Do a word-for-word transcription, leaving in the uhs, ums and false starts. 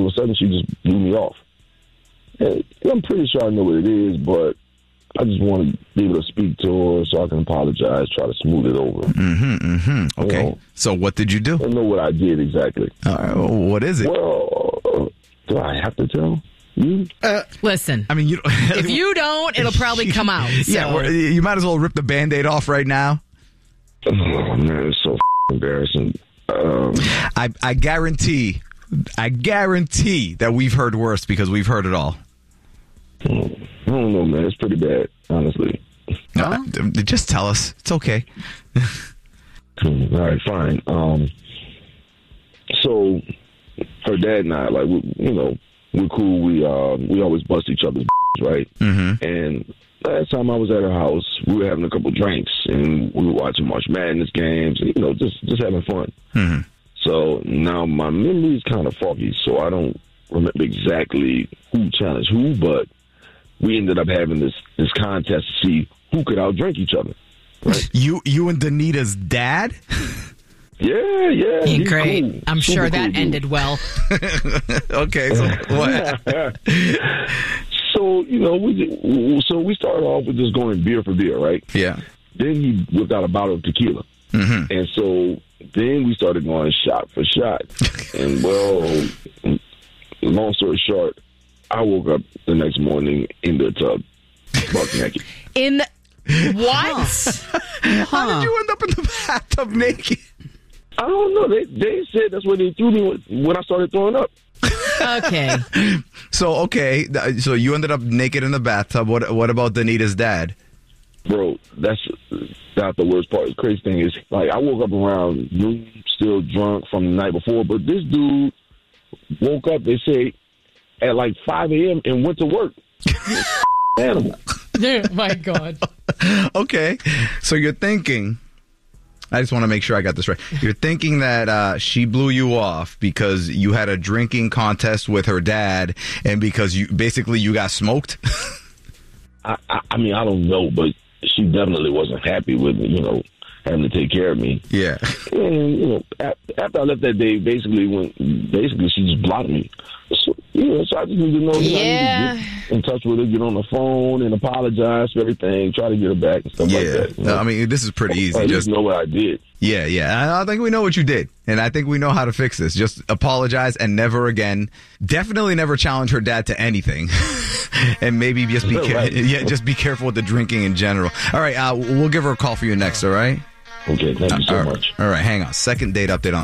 of a sudden she just blew me off. And I'm pretty sure I know what it is, but I just want to be able to speak to her so I can apologize, try to smooth it over. Mm-hmm, mm-hmm. Okay. You know, so what did you do? I don't know what I did exactly. Uh, what is it? Well, uh, do I have to tell you? Uh, Listen. I mean, you if you don't, it'll probably come out. So. Yeah, you might as well rip the Band-Aid off right now. Oh, man, it's so f- embarrassing. Um, I, I guarantee, I guarantee that we've heard worse because we've heard it all. I don't know, man. It's pretty bad, honestly. No, just tell us. It's okay. All right, fine. Um, so her dad and I, like, we, you know, we're cool. We uh, we always bust each other's right? Mm-hmm. And last time I was at her house, we were having a couple drinks and we were watching March Madness games, and, you know, just just having fun. Mm-hmm. So now my memory is kind of foggy, so I don't remember exactly who challenged who, but we ended up having this, this contest to see who could outdrink each other. Right? You you and Danita's dad? Yeah, yeah. He great. Cool. I'm Super sure that cool, ended well. Okay, so what? So, you know, we so we started off with just going beer for beer, right? Yeah. Then he whipped out a bottle of tequila. Mm-hmm. And so then we started going shot for shot. And, well, long story short, I woke up the next morning in the tub, buck naked. In what? How did you end up in the bathtub naked? I don't know. They they said that's where they threw me when I started throwing up. Okay. So, okay. So you ended up naked in the bathtub. What What about Danita's dad? Bro, that's not the worst part. The crazy thing is, like, I woke up around noon, still drunk from the night before, but this dude woke up, they say, at like five a.m. and went to work. Animal. Oh, my God. Okay. So you're thinking, I just want to make sure I got this right. You're thinking that uh, she blew you off because you had a drinking contest with her dad and because you basically you got smoked? I, I, I mean, I don't know, but she definitely wasn't happy with me, you know, having to take care of me. Yeah. And, you know, after I left that day, basically, when basically she just blocked me. So, you know, so I just need to know, you know, Yeah. I need to get in touch with her, get on the phone and apologize for everything, try to get her back and stuff Yeah. like that. You know? No, I mean, this is pretty easy. I just Just know what I did. Yeah, yeah. I think we know what you did. And I think we know how to fix this. Just apologize and never again. Definitely never challenge her dad to anything. And maybe just be Right. yeah, just be careful with the drinking in general. All right, uh, we'll give her a call for you next, all right? Okay, thank you so all right. much. All right, hang on. Second date update on